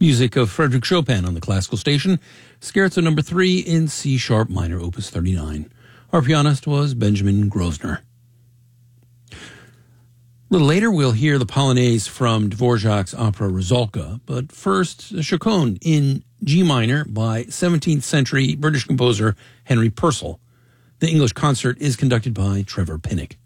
Music of Frederick Chopin on the classical station. Scherzo number 3 in C-sharp minor, opus 39. Our pianist was Benjamin Grosvenor. A little later, we'll hear the Polonaise from Dvorak's opera Rusalka, but first, Chaconne in G minor by 17th century British composer Henry Purcell. The English concert is conducted by Trevor Pinnock.